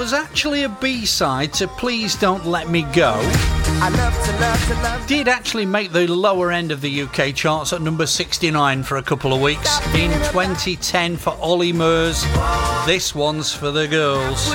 was actually a B-side to Please Don't Let Me Go. Did actually make the lower end of the UK charts at number 69 for a couple of weeks. In 2010 for Ollie Murs, This One's for the Girls.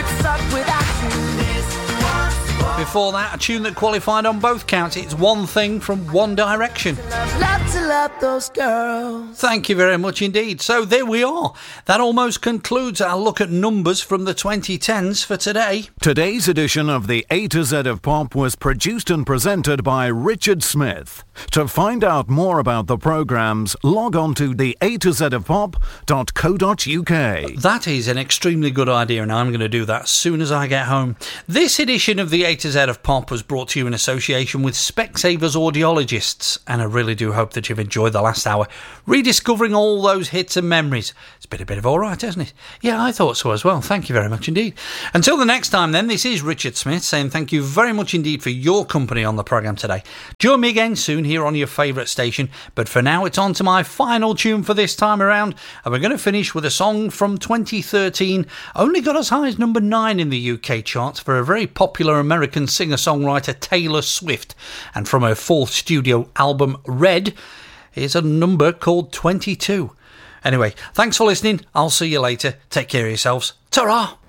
Before that, a tune that qualified on both counts. It's One Thing from One Direction. Love those girls. Thank you very much indeed. So there we are. That almost concludes our look at numbers from the 2010s for today. Today's edition of the A to Z of Pop was produced and presented by Richard Smith. To find out more about the programmes, log on to the A to Z of Pop.co.uk. That is an extremely good idea, and I'm going to do that as soon as I get home. This edition of the A to Z of Pop was brought to you in association with Specsavers Audiologists, and I really do hope that you've enjoyed the last hour, rediscovering all those hits and memories. It's been a bit of all right, hasn't it? Yeah, I thought so as well. Thank you very much indeed. Until the next time then, this is Richard Smith saying thank you very much indeed for your company on the programme today. Join me again soon here on your favourite station, but for now it's on to my final tune for this time around, and we're going to finish with a song from 2013, only got as high as number 9 in the UK charts for a very popular American singer-songwriter Taylor Swift, and from her 4th studio album Red is a number called 22. Anyway, thanks for listening. I'll see you later. Take care of yourselves. Ta-ra!